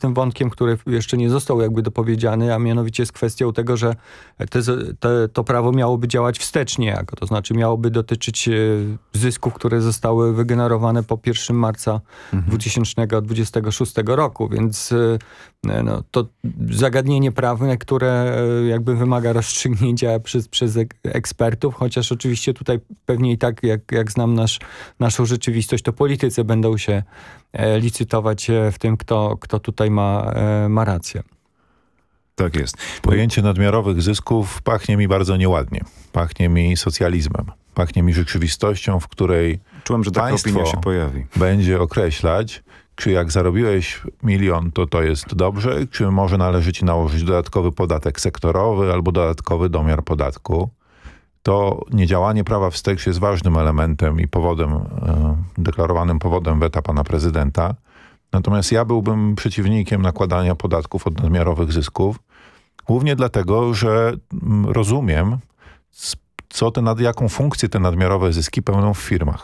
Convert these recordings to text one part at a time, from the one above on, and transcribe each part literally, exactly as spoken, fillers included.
tym wątkiem, który jeszcze nie został jakby dopowiedziany, a mianowicie z kwestią tego, że te, te, to prawo miałoby działać wstecznie jako, to znaczy miałoby dotyczyć zysków, które zostały wygenerowane po pierwszego marca mhm. dwa tysiące dwudziestego szóstego roku, więc no, to zagadnienie prawne, które jakby wymaga rozstrzygnięcia przez, przez ekspertów, chociaż oczywiście tutaj pewnie i tak, jak, jak znam nasz, naszą rzeczywistość, to politycy będą się licytować w tym, kto, kto tutaj ma, ma rację. Tak jest. Pojęcie nadmiarowych zysków pachnie mi bardzo nieładnie. Pachnie mi socjalizmem. Pachnie mi rzeczywistością, w której Czułem, że taka państwo opinia się pojawi. będzie określać, czy jak zarobiłeś milion, to to jest dobrze, czy może należy ci nałożyć dodatkowy podatek sektorowy albo dodatkowy domiar podatku. To niedziałanie prawa wstecz jest ważnym elementem i powodem, e, deklarowanym powodem weta pana prezydenta. Natomiast ja byłbym przeciwnikiem nakładania podatków od nadmiarowych zysków, głównie dlatego, że rozumiem, co te nad, jaką funkcję te nadmiarowe zyski pełnią w firmach.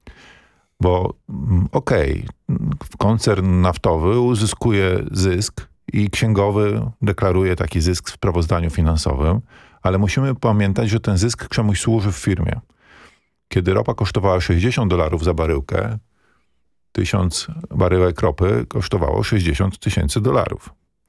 Bo okej, okay, koncern naftowy uzyskuje zysk i księgowy deklaruje taki zysk w sprawozdaniu finansowym, ale musimy pamiętać, że ten zysk czemuś służy w firmie. Kiedy ropa kosztowała sześćdziesiąt dolarów za baryłkę, tysiąc baryłek ropy kosztowało sześćdziesiąt tysięcy dolarów,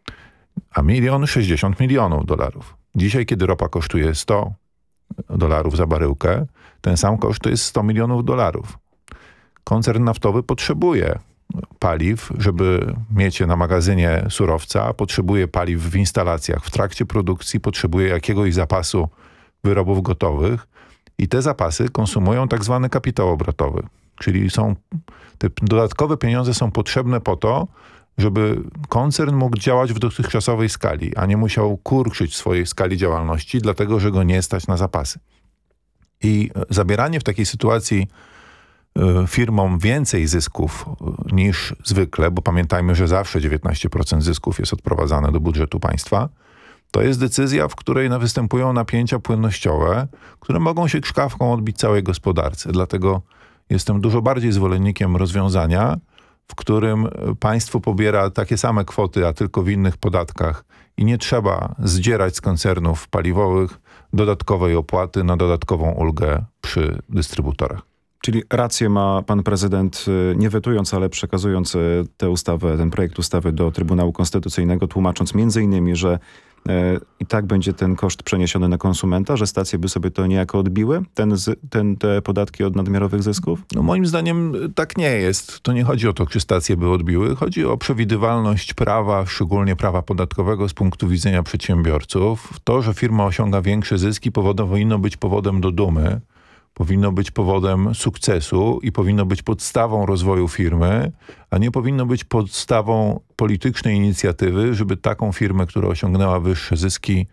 a milion sześćdziesiąt milionów dolarów. Dzisiaj, kiedy ropa kosztuje sto dolarów za baryłkę, ten sam koszt to jest sto milionów dolarów. Koncern naftowy potrzebuje paliw, żeby mieć je na magazynie surowca, potrzebuje paliw w instalacjach. W trakcie produkcji potrzebuje jakiegoś zapasu wyrobów gotowych i te zapasy konsumują tak zwany kapitał obrotowy. Czyli są, te dodatkowe pieniądze są potrzebne po to, żeby koncern mógł działać w dotychczasowej skali, a nie musiał kurczyć swojej skali działalności, dlatego że go nie stać na zapasy. I zabieranie w takiej sytuacji firmom więcej zysków niż zwykle, bo pamiętajmy, że zawsze dziewiętnaście procent zysków jest odprowadzane do budżetu państwa, to jest decyzja, w której występują napięcia płynnościowe, które mogą się czkawką odbić całej gospodarce. Dlatego jestem dużo bardziej zwolennikiem rozwiązania, w którym państwo pobiera takie same kwoty, a tylko w innych podatkach i nie trzeba zdzierać z koncernów paliwowych dodatkowej opłaty na dodatkową ulgę przy dystrybutorach. Czyli rację ma pan prezydent, nie wetując, ale przekazując tę ustawę, ten projekt ustawy do Trybunału Konstytucyjnego, tłumacząc między innymi, że e, i tak będzie ten koszt przeniesiony na konsumenta, że stacje by sobie to niejako odbiły, ten, ten, te podatki od nadmiarowych zysków? No moim zdaniem tak nie jest. To nie chodzi o to, czy stacje by odbiły. Chodzi o przewidywalność prawa, szczególnie prawa podatkowego z punktu widzenia przedsiębiorców. To, że firma osiąga większe zyski, powinno być powodem do dumy. Powinno być powodem sukcesu i powinno być podstawą rozwoju firmy, a nie powinno być podstawą politycznej inicjatywy, żeby taką firmę, która osiągnęła wyższe zyski,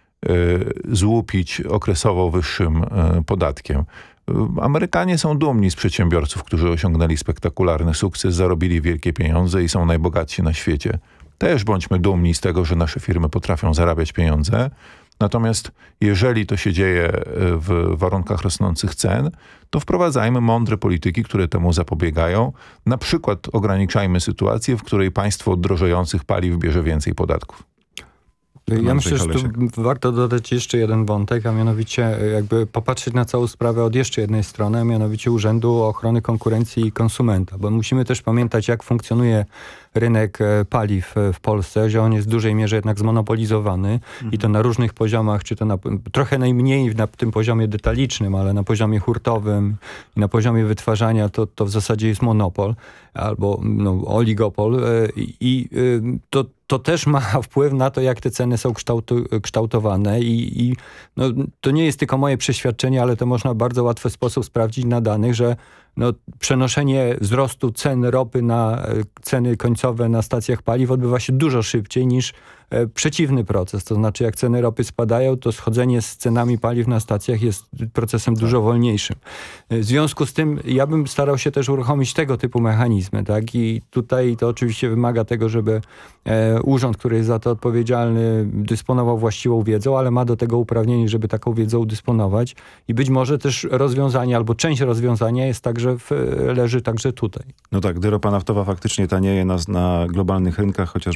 y, złupić okresowo wyższym y, podatkiem. Y, Amerykanie są dumni z przedsiębiorców, którzy osiągnęli spektakularny sukces, zarobili wielkie pieniądze i są najbogatsi na świecie. Też bądźmy dumni z tego, że nasze firmy potrafią zarabiać pieniądze. Natomiast jeżeli to się dzieje w warunkach rosnących cen, to wprowadzajmy mądre polityki, które temu zapobiegają. Na przykład ograniczajmy sytuację, w której państwo od drożejących paliw bierze więcej podatków. Ja myślę, że tu warto dodać jeszcze jeden wątek, a mianowicie jakby popatrzeć na całą sprawę od jeszcze jednej strony, a mianowicie Urzędu Ochrony Konkurencji i Konsumenta, bo musimy też pamiętać, jak funkcjonuje rynek paliw w Polsce, że on jest w dużej mierze jednak zmonopolizowany mhm. i to na różnych poziomach, czy to na, trochę najmniej na tym poziomie detalicznym, ale na poziomie hurtowym i na poziomie wytwarzania to, to w zasadzie jest monopol albo no, oligopol i, i to to też ma wpływ na to, jak te ceny są kształtu, kształtowane i, i no, to nie jest tylko moje przeświadczenie, ale to można w bardzo łatwy sposób sprawdzić na danych, że no, przenoszenie wzrostu cen ropy na ceny końcowe na stacjach paliw odbywa się dużo szybciej niż e, przeciwny proces. To znaczy, jak ceny ropy spadają, to schodzenie z cenami paliw na stacjach jest procesem tak. dużo wolniejszym. W związku z tym ja bym starał się też uruchomić tego typu mechanizmy, tak? I tutaj to oczywiście wymaga tego, żeby e, urząd, który jest za to odpowiedzialny, dysponował właściwą wiedzą, ale ma do tego uprawnienie, żeby taką wiedzą dysponować. I być może też rozwiązanie, albo część rozwiązania jest także w, leży także tutaj. No tak, gdy ropa naftowa faktycznie tanieje na, na globalnych rynkach, chociaż